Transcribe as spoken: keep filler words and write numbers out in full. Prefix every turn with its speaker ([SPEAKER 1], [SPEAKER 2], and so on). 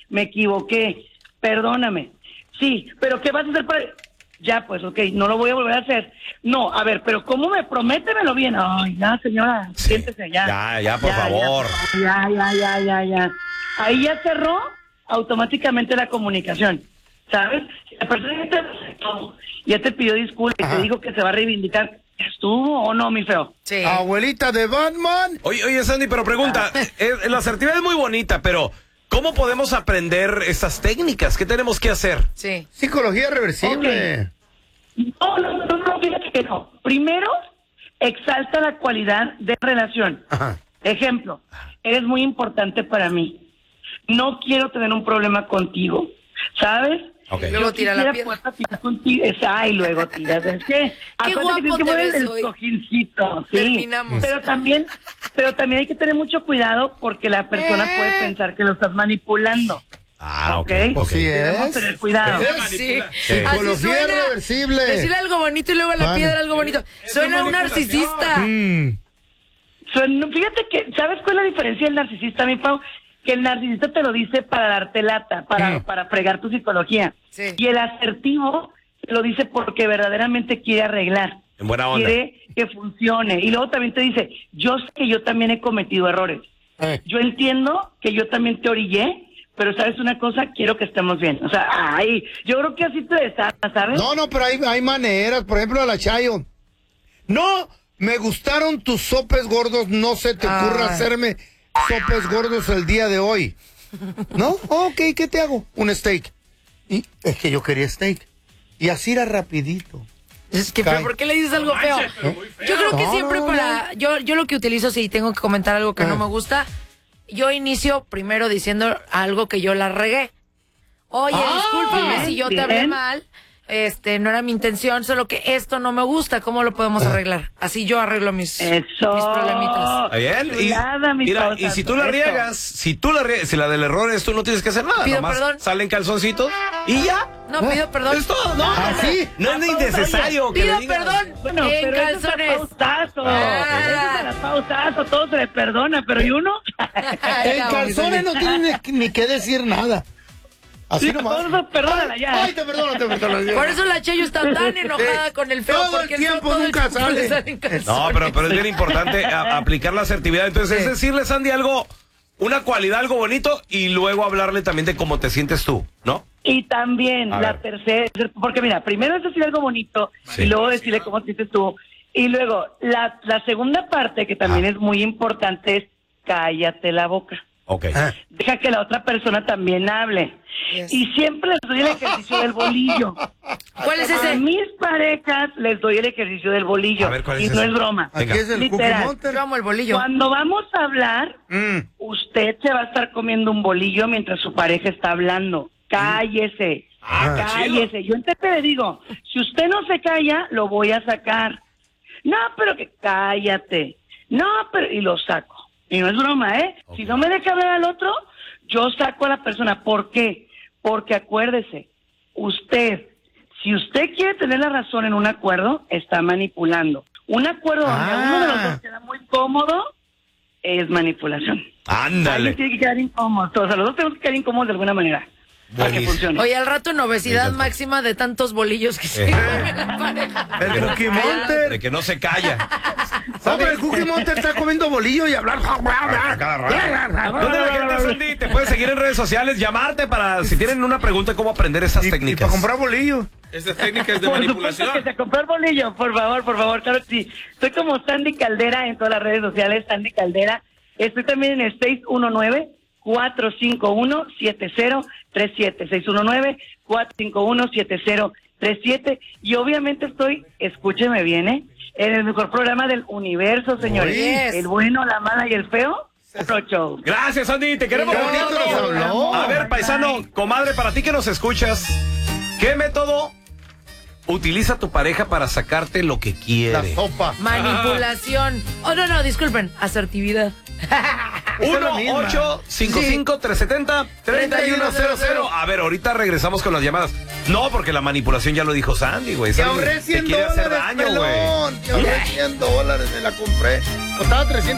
[SPEAKER 1] me equivoqué, perdóname. Sí, pero ¿qué vas a hacer para...? Ya, pues, ok, no lo voy a volver a hacer. No, a ver, pero ¿cómo me? Prométemelo bien. Ay, ya, señora, sí. Siéntese, ya.
[SPEAKER 2] Ya, ya, por
[SPEAKER 1] ya,
[SPEAKER 2] favor.
[SPEAKER 1] Ya, ya, ya, ya, ya. Ahí ya cerró automáticamente la comunicación, ¿sabes? La persona ya te aceptó, ya te pidió disculpas, y te dijo que se va a reivindicar. ¿Estuvo o no, mi feo?
[SPEAKER 3] Sí.
[SPEAKER 4] Abuelita de Batman.
[SPEAKER 2] Oye, oye, Sandy, pero pregunta, eh, la asertividad es muy bonita, pero ¿cómo podemos aprender estas técnicas? ¿Qué tenemos que hacer?
[SPEAKER 3] Sí.
[SPEAKER 4] Psicología reversible.
[SPEAKER 1] Okay. No, no, no, no, fíjate que no. Primero, exalta la cualidad de relación.
[SPEAKER 4] Ajá.
[SPEAKER 1] Ejemplo, eres muy importante para mí. No quiero tener un problema contigo, ¿sabes?
[SPEAKER 2] Okay.
[SPEAKER 3] Luego tira la piedra.
[SPEAKER 1] Puerta, tirar contigo. Esa, y luego tiras. Es que,
[SPEAKER 3] Qué
[SPEAKER 1] acuérdate
[SPEAKER 3] guapo
[SPEAKER 1] que
[SPEAKER 3] te
[SPEAKER 1] tienes que
[SPEAKER 3] ves
[SPEAKER 1] poner
[SPEAKER 3] hoy.
[SPEAKER 1] el cojincito, sí.
[SPEAKER 3] Terminamos.
[SPEAKER 1] Pero también, pero también hay que tener mucho cuidado porque la persona
[SPEAKER 3] ¿Eh?
[SPEAKER 1] puede pensar que lo estás manipulando.
[SPEAKER 2] Ah, ok.
[SPEAKER 1] ¿Ok?
[SPEAKER 4] Pues sí
[SPEAKER 1] Debemos
[SPEAKER 4] es.
[SPEAKER 1] tener cuidado.
[SPEAKER 3] Sí.
[SPEAKER 4] Psicología
[SPEAKER 3] Así suena.
[SPEAKER 4] reversible.
[SPEAKER 3] Decirle algo bonito y luego a la
[SPEAKER 4] Vale.
[SPEAKER 3] piedra algo bonito. Suena un narcisista.
[SPEAKER 4] Mm.
[SPEAKER 1] Suena- Fíjate que, ¿sabes cuál es la diferencia del narcisista, mi Pau? Que el narcisista te lo dice para darte lata, para,
[SPEAKER 4] Mm.
[SPEAKER 1] para fregar tu psicología.
[SPEAKER 3] Sí.
[SPEAKER 1] Y el asertivo te lo dice porque verdaderamente quiere arreglar.
[SPEAKER 2] En buena onda.
[SPEAKER 1] Quiere que funcione. Y luego también te dice, yo sé que yo también he cometido errores.
[SPEAKER 4] Eh.
[SPEAKER 1] Yo entiendo que yo también te orillé, pero ¿sabes una cosa? Quiero que estemos bien. O sea, ay, yo creo que así te desata, ¿sabes?
[SPEAKER 4] No, no, pero hay, hay maneras. Por ejemplo, a la Chayo. No, me gustaron tus sopes gordos. No se te ocurra
[SPEAKER 3] Ay.
[SPEAKER 4] hacerme sopes gordos el día de hoy. ¿No? Ok, ¿qué te hago? Un steak. Y es que yo quería steak. Y así era rapidito.
[SPEAKER 3] Es que,
[SPEAKER 4] Cae.
[SPEAKER 3] ¿pero por qué le dices algo feo? Yo creo que
[SPEAKER 4] No,
[SPEAKER 3] siempre
[SPEAKER 4] no,
[SPEAKER 3] para... Yo, yo lo que utilizo, si tengo que comentar algo que
[SPEAKER 4] Ah.
[SPEAKER 3] no me gusta, yo inicio primero diciendo algo que yo la regué. Oye,
[SPEAKER 4] Ah,
[SPEAKER 3] discúlpame
[SPEAKER 1] bien,
[SPEAKER 3] si yo te
[SPEAKER 1] bien.
[SPEAKER 3] hablé mal. Este, no era mi intención, solo que esto no me gusta. ¿Cómo lo podemos arreglar? Así yo arreglo mis,
[SPEAKER 1] Eso.
[SPEAKER 3] mis problemitas.
[SPEAKER 2] ¿Está bien? Y,
[SPEAKER 1] Chulada, mi
[SPEAKER 2] mira,
[SPEAKER 1] Pau
[SPEAKER 2] y si
[SPEAKER 1] Santo,
[SPEAKER 2] tú la
[SPEAKER 1] eso.
[SPEAKER 2] riegas, si tú la riegas, si la del error es tú, no tienes que hacer nada.
[SPEAKER 3] Pido
[SPEAKER 2] nomás
[SPEAKER 3] perdón.
[SPEAKER 2] salen calzoncitos y ya.
[SPEAKER 3] No, pido perdón.
[SPEAKER 2] Es todo, ¿no?
[SPEAKER 4] ¿Ah, sí?
[SPEAKER 2] No es innecesario que
[SPEAKER 3] Pido
[SPEAKER 2] le digas.
[SPEAKER 3] perdón
[SPEAKER 1] Bueno,
[SPEAKER 3] en
[SPEAKER 1] pero eso es
[SPEAKER 3] calzones.
[SPEAKER 1] a pausazo.
[SPEAKER 3] Ah.
[SPEAKER 1] Eso es a pausazo, todo se le perdona, pero ¿y uno?
[SPEAKER 4] En calzones no tiene ni, ni que decir nada. Así
[SPEAKER 1] Sí,
[SPEAKER 4] nomás.
[SPEAKER 1] todo eso, perdónala ya.
[SPEAKER 4] Ay, te perdono, te perdono.
[SPEAKER 3] Por eso la Cheyo está tan enojada con el feo.
[SPEAKER 4] Todo el
[SPEAKER 3] porque
[SPEAKER 4] tiempo
[SPEAKER 3] todo el
[SPEAKER 4] nunca
[SPEAKER 3] tiempo le
[SPEAKER 4] sale.
[SPEAKER 3] salen calzones.
[SPEAKER 2] No, pero, pero es bien importante a- aplicar la asertividad. Entonces,
[SPEAKER 3] Sí.
[SPEAKER 2] es decirle, Sandy, algo, una cualidad, algo bonito, y luego hablarle también de cómo te sientes tú, ¿no?
[SPEAKER 1] Y también
[SPEAKER 2] A
[SPEAKER 1] la
[SPEAKER 2] ver.
[SPEAKER 1] tercera, porque mira, primero es decir algo bonito
[SPEAKER 2] Sí.
[SPEAKER 1] y luego decirle cómo te sientes tú. Y luego, la, la segunda parte que también
[SPEAKER 2] Ah.
[SPEAKER 1] es muy importante es cállate la boca.
[SPEAKER 2] Ok.
[SPEAKER 4] Ah.
[SPEAKER 1] Deja que la otra persona también hable.
[SPEAKER 3] Yes.
[SPEAKER 1] Y siempre les doy el ejercicio del bolillo.
[SPEAKER 3] ¿Cuál es
[SPEAKER 1] A
[SPEAKER 3] ese?
[SPEAKER 1] mis parejas les doy el ejercicio del bolillo.
[SPEAKER 2] A ver, ¿cuál es
[SPEAKER 1] y
[SPEAKER 2] ese?
[SPEAKER 1] no es broma.
[SPEAKER 4] Aquí
[SPEAKER 2] Venga.
[SPEAKER 4] es el
[SPEAKER 1] Literal.
[SPEAKER 4] Cookie Monster.
[SPEAKER 3] Yo amo el bolillo.
[SPEAKER 1] Cuando vamos a hablar,
[SPEAKER 4] Mm.
[SPEAKER 1] usted se va a estar comiendo un bolillo mientras su pareja está hablando. Cállese.
[SPEAKER 2] Ah,
[SPEAKER 1] cállese. Yo entonces le digo, si usted no se calla, lo voy a sacar. No, pero que cállate. No, pero... Y lo saco. Y no es broma, ¿eh?
[SPEAKER 2] Ok.
[SPEAKER 1] Si no me deja ver al otro, yo saco a la persona. ¿Por qué? Porque acuérdese, usted, si usted quiere tener la razón en un acuerdo, está manipulando. Un acuerdo donde a uno de los
[SPEAKER 4] Ah.
[SPEAKER 1] dos queda muy cómodo es manipulación. Alguien
[SPEAKER 2] Ándale.
[SPEAKER 1] tiene que quedar incómodo. O sea, los dos tenemos que quedar incómodos de alguna manera. Para que
[SPEAKER 2] Buenísimo.
[SPEAKER 1] funcione.
[SPEAKER 3] Oye, al rato en obesidad
[SPEAKER 2] Exacto.
[SPEAKER 3] máxima de tantos bolillos que se
[SPEAKER 2] Eh.
[SPEAKER 3] comen la pareja.
[SPEAKER 4] El Cookie
[SPEAKER 2] De
[SPEAKER 4] Monster.
[SPEAKER 2] que no se calla.
[SPEAKER 4] No, pero el Cookie Monster está comiendo bolillo y hablar.
[SPEAKER 2] A cada rato. ¿Dónde la gente, Sandy? Te pueden seguir en redes sociales, llamarte para si tienen una pregunta de cómo aprender esas
[SPEAKER 4] Y, y
[SPEAKER 2] técnicas.
[SPEAKER 4] para comprar bolillo.
[SPEAKER 5] Estas técnicas de
[SPEAKER 1] Por
[SPEAKER 5] manipulación.
[SPEAKER 1] supuesto que se compró el bolillo, por favor, por favor, claro que sí. Estoy como Sandy Caldera en todas las redes sociales, Sandy Caldera. Estoy también en el seis uno nueve, cuatro cinco uno, siete cero tres siete. seis uno nueve, cuatro cinco uno, siete cero tres siete. Y obviamente estoy, escúcheme bien, ¿eh? En el mejor programa del universo, señores.
[SPEAKER 3] Yes.
[SPEAKER 1] El bueno, la mala y el feo. Puro show.
[SPEAKER 2] Gracias, Sandy. Te queremos
[SPEAKER 4] Qué bonito nos habló.
[SPEAKER 2] A ver, paisano, comadre, para ti que nos escuchas, ¿qué método utiliza tu pareja para sacarte lo que
[SPEAKER 4] La
[SPEAKER 2] quiere?
[SPEAKER 4] sopa.
[SPEAKER 3] Manipulación. Oh, no, no, disculpen. Asertividad.
[SPEAKER 4] es la
[SPEAKER 2] uno
[SPEAKER 4] misma.
[SPEAKER 2] ocho cinco cinco, tres siete cero, tres uno cero cero. A ver, ahorita regresamos con las llamadas. No, porque la manipulación ya lo dijo Sandy, güey.
[SPEAKER 4] Te
[SPEAKER 2] Sandy
[SPEAKER 4] ahorré
[SPEAKER 2] te
[SPEAKER 4] cien
[SPEAKER 2] quiere hacer
[SPEAKER 4] dólares,
[SPEAKER 2] daño, güey.
[SPEAKER 4] pelón. Te ahorré cien dólares, me la compré. Costaba trescientos.